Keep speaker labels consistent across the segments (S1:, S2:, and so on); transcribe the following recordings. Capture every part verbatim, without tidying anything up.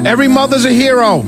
S1: Every mother's a hero.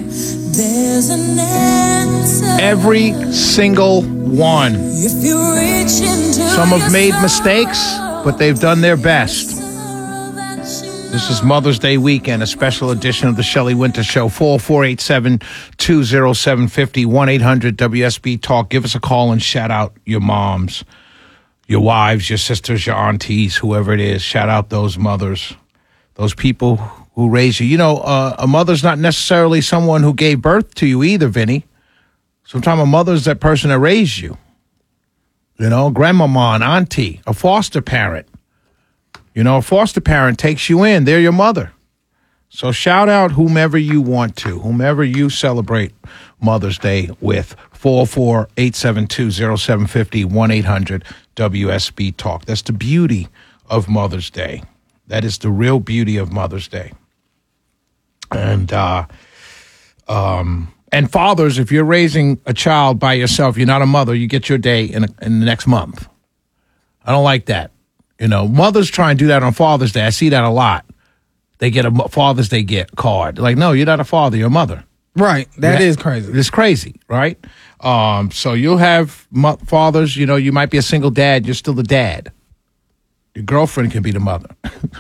S1: Every single one. Some have made mistakes, but they've done their best. This is Mother's Day weekend, a special edition of the Shelley Winter Show. four four eight seven, two oh seven five oh, one eight hundred W S B Talk. Give us a call and shout out your moms, your wives, your sisters, your aunties, whoever it is. Shout out those mothers, those people who raise you. You know, uh, a mother's not necessarily someone who gave birth to you either, Vinny. Sometimes a mother's that person that raised you. You know, grandmama, an auntie, a foster parent. You know, a foster parent takes you in. They're your mother. So shout out whomever you want to, whomever you celebrate Mother's Day with. four four eight seven two, oh seven five oh, one eight hundred W S B Talk. That's the beauty of Mother's Day. That is the real beauty of Mother's Day. And, uh, um, and fathers, if you're raising a child by yourself, you're not a mother, you get your day in, a, in the next month. I don't like that. You know, mothers try and do that on Father's Day. I see that a lot. They get a Father's Day get card. Like, no, you're not a father, you're a mother.
S2: Right. That
S1: yeah.
S2: is crazy.
S1: It's crazy, right? Um, so you'll have mo- fathers, you know, you might be a single dad, you're still the dad. Your girlfriend can be the mother.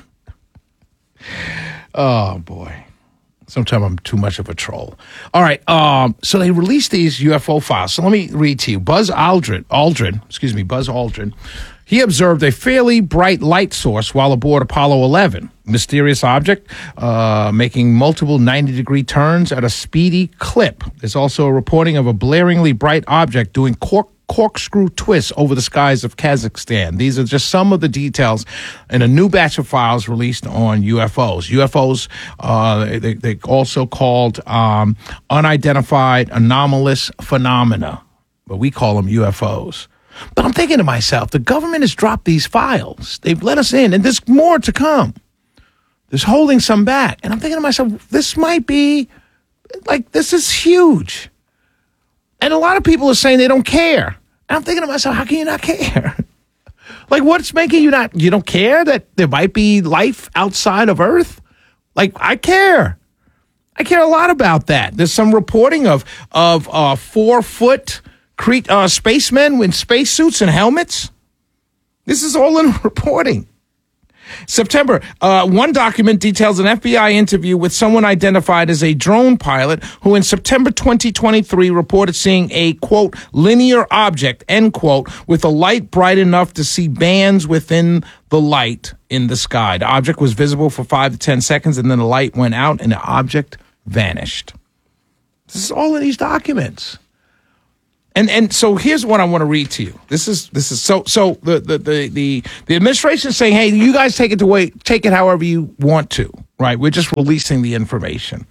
S1: Oh, boy. Sometimes I'm too much of a troll. All right. Um, so they released these U F O files. So let me read to you. Buzz Aldrin, Aldrin, excuse me, Buzz Aldrin. He observed a fairly bright light source while aboard Apollo eleven. Mysterious object uh, making multiple ninety-degree turns at a speedy clip. There's also a reporting of a blaringly bright object doing cork, corkscrew twists over the skies of Kazakhstan. These are just some of the details in a new batch of files released on U F Os. U F Os, uh, they, they also called um, unidentified anomalous phenomena, but we call them U F Os. But I'm thinking to myself, the government has dropped these files. They've let us in, and there's more to come. There's holding some back. And I'm thinking to myself, this might be, like, this is huge. And a lot of people are saying they don't care. And I'm thinking to myself, how can you not care? Like, what's making you not, you don't care that there might be life outside of Earth? Like, I care. I care a lot about that. There's some reporting of, of uh, four-foot cre- uh, spacemen in spacesuits and helmets. This is all in reporting. September, uh, one document details an F B I interview with someone identified as a drone pilot who in September twenty twenty-three reported seeing a, quote, linear object, end quote, with a light bright enough to see bands within the light in the sky. The object was visible for five to ten seconds, and then the light went out and the object vanished. This is all in these documents. And and so here's what I want to read to you. This is this is so so the the the the, the administration is saying, hey, you guys take it away, take it however you want to, right? We're just releasing the information.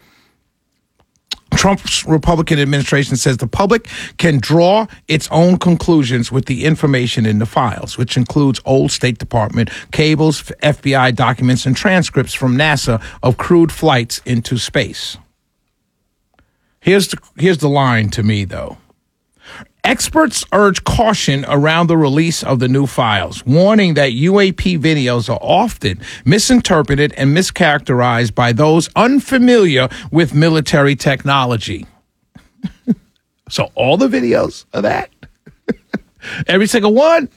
S1: Trump's Republican administration says the public can draw its own conclusions with the information in the files, which includes old State Department cables, F B I documents, and transcripts from NASA of crewed flights into space. Here's the here's the line to me, though. Experts urge caution around the release of the new files, warning that U A P videos are often misinterpreted and mischaracterized by those unfamiliar with military technology. So all the videos of that? Every single one?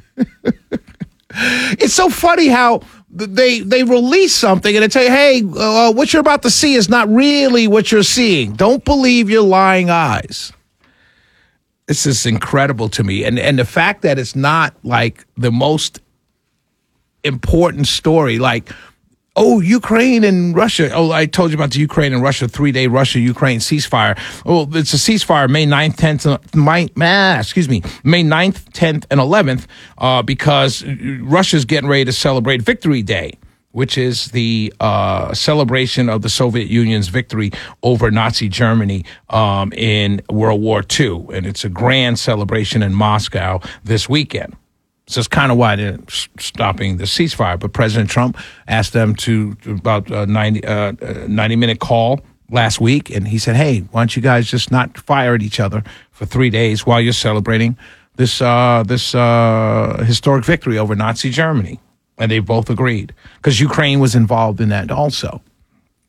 S1: It's so funny how they they release something and they tell you, hey, uh, what you're about to see is not really what you're seeing. Don't believe your lying eyes. This is incredible to me. And and the fact that it's not like the most important story, like, oh, Ukraine and Russia. Oh, I told you about the Ukraine and Russia three-day Russia-Ukraine ceasefire. Oh, it's a ceasefire May ninth, tenth, May, ah, excuse me, May ninth, tenth, and eleventh, uh, because Russia's getting ready to celebrate Victory Day, which is the uh, celebration of the Soviet Union's victory over Nazi Germany um, in World War Two. And it's a grand celebration in Moscow this weekend. So it's kind of why they're stopping the ceasefire. But President Trump asked them to, to about a ninety, uh, ninety-minute call last week, and he said, hey, why don't you guys just not fire at each other for three days while you're celebrating this, uh, this uh, historic victory over Nazi Germany? And they both agreed because Ukraine was involved in that also.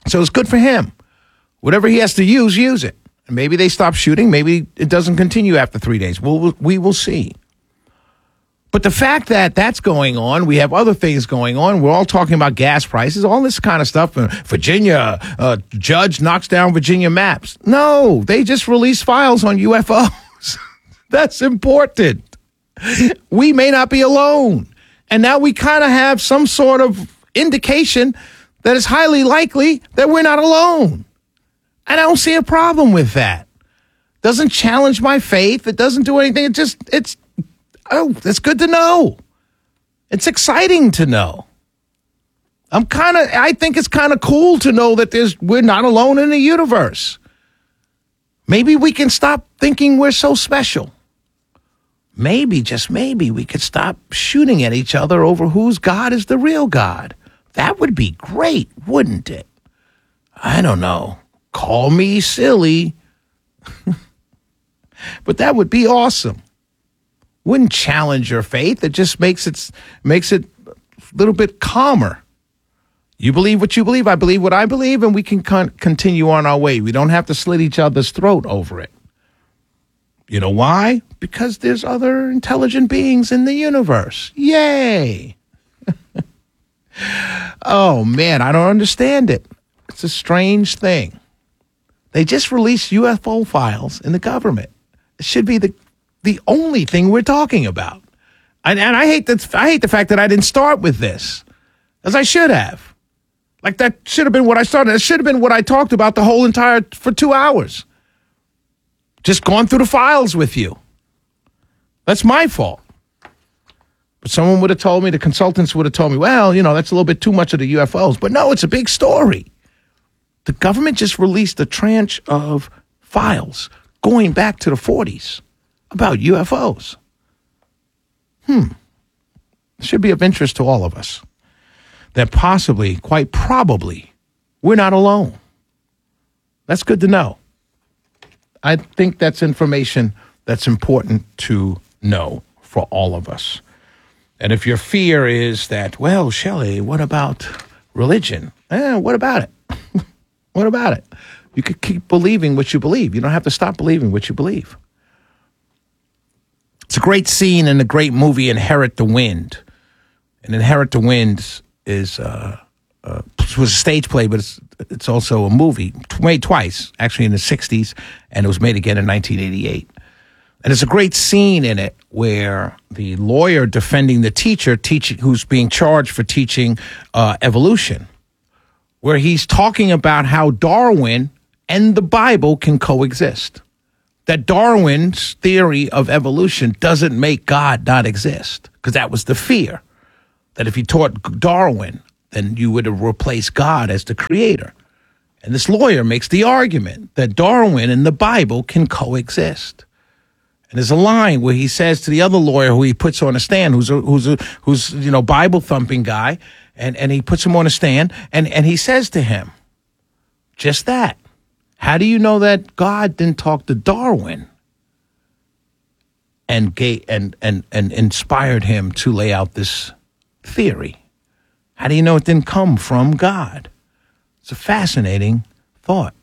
S1: So it's good for him. Whatever he has to use, use it. And maybe they stop shooting. Maybe it doesn't continue after three days. We'll, we will see. But the fact that that's going on, we have other things going on. We're all talking about gas prices, all this kind of stuff. Virginia, uh, judge knocks down Virginia maps. No, they just released files on U F Os. That's important. We may not be alone. And now we kind of have some sort of indication that it's highly likely that we're not alone. And I don't see a problem with that. Doesn't challenge my faith. It doesn't do anything. It just, it's, oh, that's good to know. It's exciting to know. I'm kind of, I think it's kind of cool to know that there's, we're not alone in the universe. Maybe we can stop thinking we're so special. Maybe, just maybe, we could stop shooting at each other over whose God is the real God. That would be great, wouldn't it? I don't know. Call me silly. But that would be awesome. Wouldn't challenge your faith. It just makes it, makes it a little bit calmer. You believe what you believe. I believe what I believe, and we can con- continue on our way. We don't have to slit each other's throat over it. You know why? Because there's other intelligent beings in the universe. Yay. Oh, man, I don't understand it. It's a strange thing. They just released U F O files in the government. It should be the the only thing we're talking about. And, and I hate that. I hate the fact that I didn't start with this, as I should have. Like, that should have been what I started. It should have been what I talked about the whole entire, for two hours. Just gone through the files with you. That's my fault. But someone would have told me, the consultants would have told me, well, you know, that's a little bit too much of the U F Os. But no, it's a big story. The government just released a tranche of files going back to the forties about U F Os. Hmm. It should be of interest to all of us that possibly, quite probably, we're not alone. That's good to know. I think that's information that's important to know for all of us. And if your fear is that, well, Shelley, what about religion? Eh, what about it? What about it? You could keep believing what you believe. You don't have to stop believing what you believe. It's a great scene in the great movie Inherit the Wind. And Inherit the Wind is uh, uh, was a stage play, but it's it's also a movie made twice, actually in the sixties, and it was made again in nineteen eighty-eight. And there's a great scene in it where the lawyer defending the teacher, teaching, who's being charged for teaching uh, evolution, where he's talking about how Darwin and the Bible can coexist. That Darwin's theory of evolution doesn't make God not exist, because that was the fear, that if you taught Darwin, then you would have replaced God as the creator. And this lawyer makes the argument that Darwin and the Bible can coexist. And there's a line where he says to the other lawyer who he puts on a stand, who's a, who's a, who's you know Bible thumping guy, and, and he puts him on a stand, and, and he says to him, just that. How do you know that God didn't talk to Darwin and gave, and, and, and inspired him to lay out this theory? How do you know it didn't come from God? It's a fascinating thought.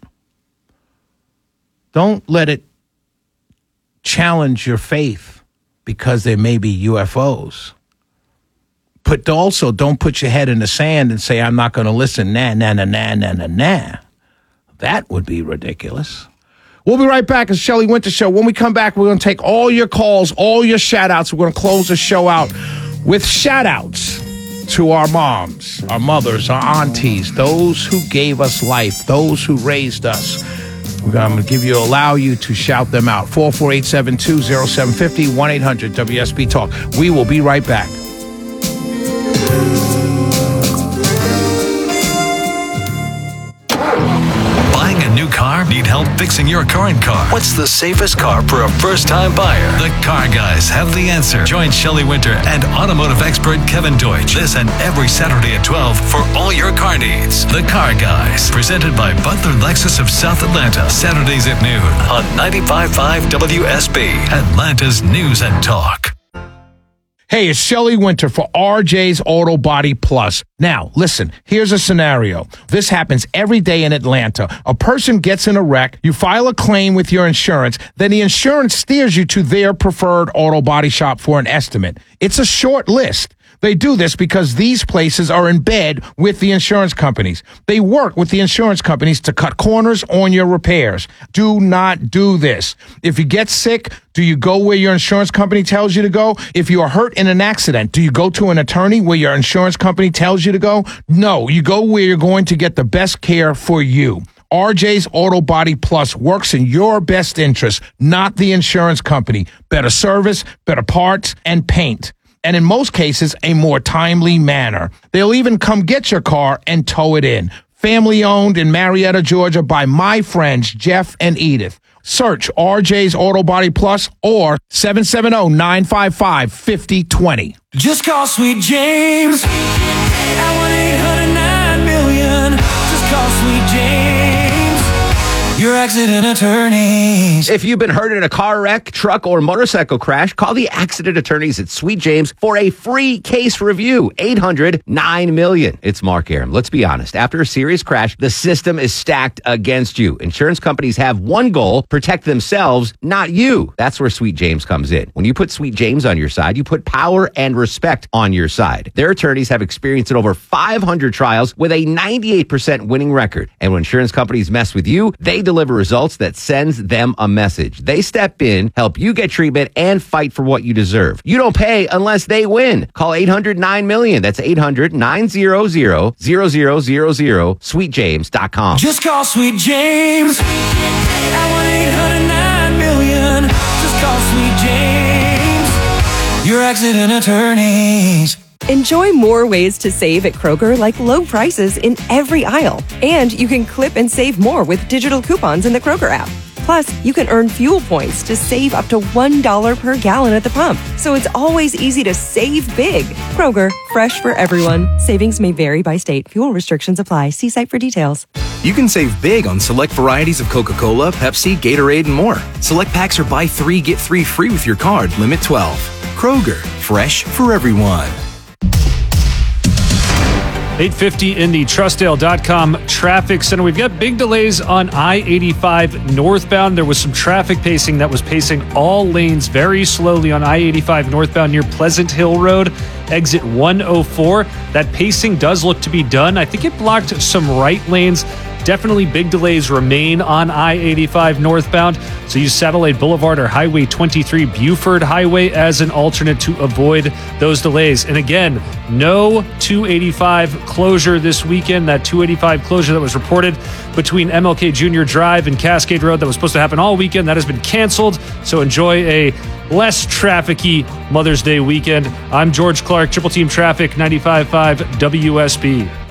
S1: Don't let it challenge your faith because there may be U F Os. But also don't put your head in the sand and say, I'm not going to listen. Nah, nah, nah, nah, nah, nah, nah. That would be ridiculous. We'll be right back. It's Shelley Winter Show. When we come back, we're going to take all your calls, all your shout-outs. We're going to close the show out with shout-outs to our moms, our mothers, our aunties, those who gave us life, those who raised us. I'm going to give you, allow you to shout them out. four four eight seven two zero seven five zero, one eight hundred W S B Talk. We will be right back.
S2: Buying a new car? Need help fixing your current car? What's the safest car for a first-time buyer? The Car Guys have the answer. Join Shelley Winter and automotive expert Kevin Deutsch this and every Saturday at twelve for all your car needs. The Car Guys, presented by Butler Lexus of South Atlanta, Saturdays at noon on ninety-five point five W S B, Atlanta's News and Talk.
S1: Hey, it's Shelley Winter for R J's Auto Body Plus. Now, listen, here's a scenario. This happens every day in Atlanta. A person gets in a wreck, you file a claim with your insurance, then the insurance steers you to their preferred auto body shop for an estimate. It's a short list. They do this because these places are in bed with the insurance companies. They work with the insurance companies to cut corners on your repairs. Do not do this. If you get sick, do you go where your insurance company tells you to go? If you are hurt in an accident, do you go to an attorney where your insurance company tells you to go? No, you go where you're going to get the best care for you. R J's Auto Body Plus works in your best interest, not the insurance company. Better service, better parts, and paint. And in most cases, a more timely manner. They'll even come get your car and tow it in. Family owned in Marietta, Georgia by my friends Jeff and Edith. Search R J's Auto Body Plus or seven seven zero, nine five five, five zero two zero.
S3: Just call Sweet James at one eight hundred nine million. Just call Sweet James, your accident attorneys.
S4: If you've been hurt in a car wreck, truck, or motorcycle crash, call the accident attorneys at Sweet James for a free case review. eight hundred nine million. It's Mark Aram. Let's be honest. After a serious crash, the system is stacked against you. Insurance companies have one goal: protect themselves, not you. That's where Sweet James comes in. When you put Sweet James on your side, you put power and respect on your side. Their attorneys have experience in over five hundred trials with a ninety-eight percent winning record. And when insurance companies mess with you, they deliver results that sends them a message. They step in, help you get treatment, and fight for what you deserve. You don't pay unless they win. Call eight hundred nine million. That's eight hundred nine hundred, zero zero zero zero, sweet james dot com.
S3: Just call Sweet James at one eight hundred nine million. Just call Sweet James, your accident attorneys.
S5: Enjoy more ways to save at Kroger, like low prices in every aisle. And you can clip and save more with digital coupons in the Kroger app. Plus, you can earn fuel points to save up to one dollar per gallon at the pump. So it's always easy to save big. Kroger, fresh for everyone. Savings may vary by state. Fuel restrictions apply. See site for details.
S6: You can save big on select varieties of Coca-Cola, Pepsi, Gatorade, and more. Select packs are buy three, get three free with your card. Limit twelve. Kroger, fresh for everyone.
S7: eight fifty in the Trustdale dot com traffic center. We've got big delays on I eighty-five northbound. There was some traffic pacing that was pacing all lanes very slowly on I eighty-five northbound near Pleasant Hill Road, exit one oh four. That pacing does look to be done. I think it blocked some right lanes. Definitely big delays remain on I eighty-five northbound, so use Satellite Boulevard or Highway twenty-three Buford Highway as an alternate to avoid those delays. And again, no two eighty-five closure this weekend. That two eighty-five closure that was reported between M L K Junior Drive and Cascade Road that was supposed to happen all weekend, that has been canceled. So enjoy a less traffic-y Mother's Day weekend. I'm George Clark, Triple Team Traffic, ninety-five point five W S B.